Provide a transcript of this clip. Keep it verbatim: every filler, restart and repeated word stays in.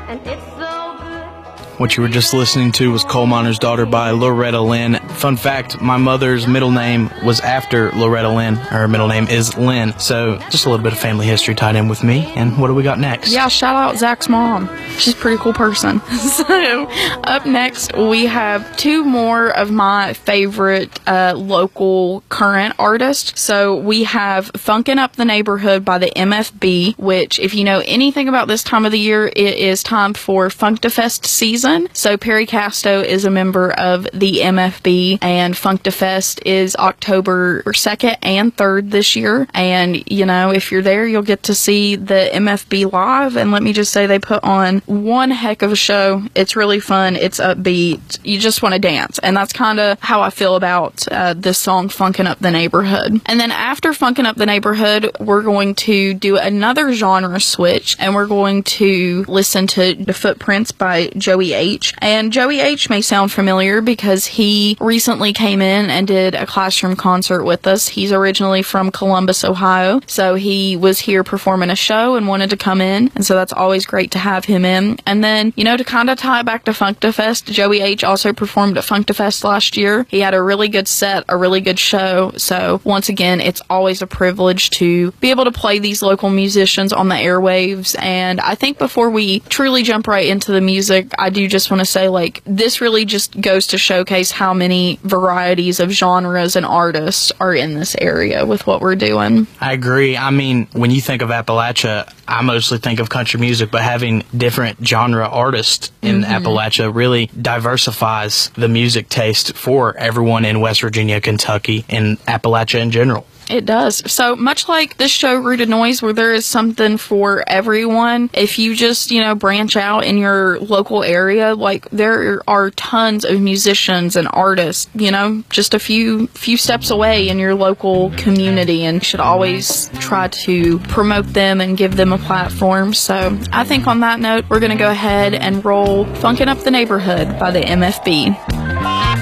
and it's so good. What you were just listening to was Coal Miner's Daughter by Loretta Lynn. Fun fact, my mother's middle name was after Loretta Lynn. Her middle name is Lynn. So just a little bit of family history tied in with me. And what do we got next? Yeah, shout out Zach's mom. She's a pretty cool person. So up next, we have two more of my favorite uh, local current artists. So we have Funkin' Up the Neighborhood by the M F B, which if you know anything about this time of the year, it is time for Funkdafest season. So Perry Casto is a member of the M F B, and Funkdafest is October second and third this year. And, you know, if you're there, you'll get to see the M F B live. And let me just say, they put on one heck of a show. It's really fun. It's upbeat. You just want to dance. And that's kind of how I feel about uh, this song, Funkin' Up the Neighborhood. And then after Funkin' Up the Neighborhood, we're going to do another genre switch, and we're going to listen to The Footprints by Joey H. And Joey H may sound familiar because he recently came in and did a classroom concert with us. He's originally from Columbus, Ohio, so he was here performing a show and wanted to come in, and so that's always great to have him in. And then, you know, to kind of tie it back to Funkdafest, Joey H also performed at Funkdafest last year. He had a really good set, a really good show, so once again, it's always a privilege to be able to play these local musicians on the airwaves. And I think before we truly jump right into the music, I do just want to say, like, this really just goes to showcase how many varieties of genres and artists are in this area with what we're doing. I agree. I mean, when you think of Appalachia, I mostly think of country music, but having different genre artists in mm-hmm. Appalachia really diversifies the music taste for everyone in West Virginia, Kentucky, and Appalachia in general. It does. So much like this show, Rooted Noise, where there is something for everyone, if you just, you know, branch out in your local area, like, there are tons of musicians and artists, you know, just a few few steps away in your local community, and you should always try to promote them and give them a platform. So I think on that note, we're going to go ahead and roll Funkin' Up the Neighborhood by the M F B.